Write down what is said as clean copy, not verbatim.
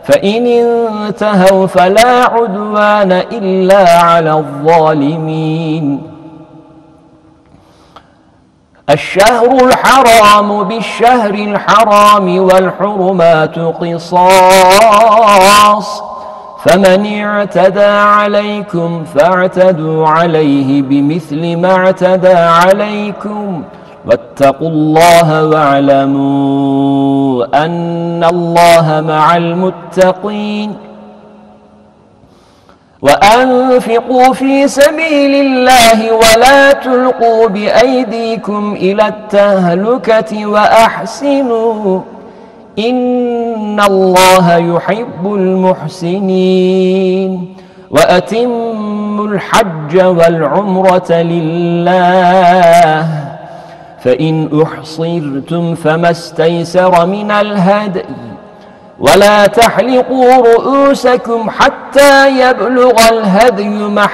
فإن انتهوا فلا عدوان إلا على الظالمين. الشهر الحرام بالشهر الحرام والحرمات قصاص، فمن اعتدى عليكم فاعتدوا عليه بمثل ما اعتدى عليكم، واتقوا الله واعلموا أن الله مع المتقين. وأنفقوا في سبيل الله ولا تلقوا بأيديكم إلى التهلكة وأحسنوا إن الله يحب المحسنين. وأتموا الحج والعمرة لله، فإن أحصرتم فما استيسر من الهدي، ولا تحلقوا رؤوسكم حتى يبلغ الهدي محله